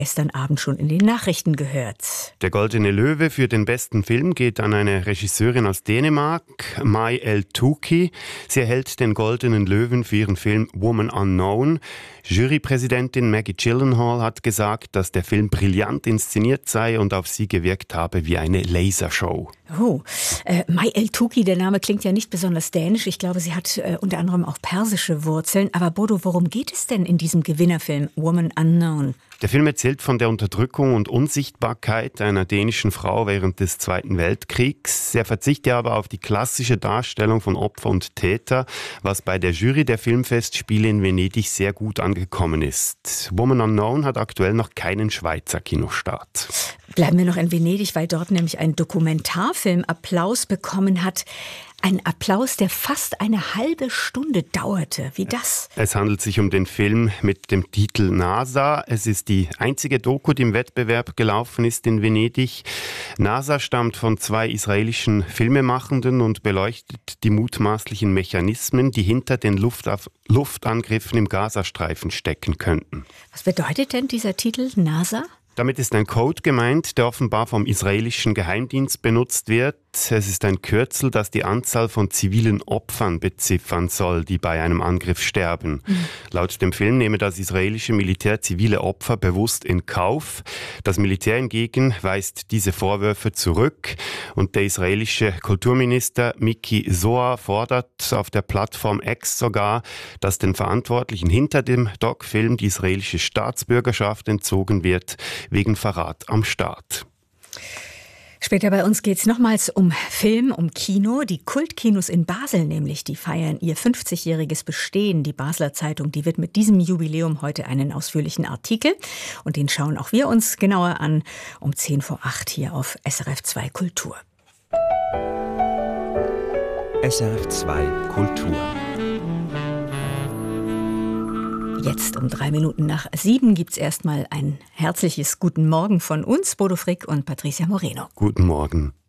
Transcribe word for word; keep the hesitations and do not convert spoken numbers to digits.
Gestern Abend schon in den Nachrichten gehört. Der Goldene Löwe für den besten Film geht an eine Regisseurin aus Dänemark, Mai El-Touki. Sie erhält den Goldenen Löwen für ihren Film Woman Unknown. Jurypräsidentin Maggie Gyllenhaal hat gesagt, dass der Film brillant inszeniert sei und auf sie gewirkt habe wie eine Lasershow. Oh, äh, Mai El-Touki, der Name klingt ja nicht besonders dänisch. Ich glaube, sie hat äh, unter anderem auch persische Wurzeln. Aber Bodo, worum geht es denn in diesem Gewinnerfilm Woman Unknown? Der Film erzählt von der Unterdrückung und Unsichtbarkeit einer dänischen Frau während des Zweiten Weltkriegs. Er verzichtet aber auf die klassische Darstellung von Opfer und Täter, was bei der Jury der Filmfestspiele in Venedig sehr gut angekommen ist. Woman Unknown hat aktuell noch keinen Schweizer Kinostart. Bleiben wir noch in Venedig, weil dort nämlich ein Dokumentarfilm Applaus bekommen hat. Ein Applaus, der fast eine halbe Stunde dauerte. Wie das? Es handelt sich um den Film mit dem Titel NASA. Es ist die einzige Doku, die im Wettbewerb gelaufen ist in Venedig. NASA stammt von zwei israelischen Filmemachenden und beleuchtet die mutmaßlichen Mechanismen, die hinter den Luftaf- Luftangriffen im Gazastreifen stecken könnten. Was bedeutet denn dieser Titel NASA? Damit ist ein Code gemeint, der offenbar vom israelischen Geheimdienst benutzt wird. Es ist ein Kürzel, das die Anzahl von zivilen Opfern beziffern soll, die bei einem Angriff sterben. Mhm. Laut dem Film nehme das israelische Militär zivile Opfer bewusst in Kauf. Das Militär hingegen weist diese Vorwürfe zurück. Und der israelische Kulturminister Miki Zohar fordert auf der Plattform X sogar, dass den Verantwortlichen hinter dem Doc-Film die israelische Staatsbürgerschaft entzogen wird, wegen Verrat am Staat. Später bei uns geht es nochmals um Film, um Kino. Die Kultkinos in Basel nämlich, die feiern ihr fünfzigjähriges Bestehen. Die Basler Zeitung, die wird mit diesem Jubiläum heute einen ausführlichen Artikel. Und den schauen auch wir uns genauer an um zehn vor acht hier auf S R F zwei Kultur. S R F zwei Kultur. Jetzt um drei Minuten nach sieben gibt's erstmal ein herzliches Guten Morgen von uns, Bodo Frick und Patricia Moreno. Guten Morgen.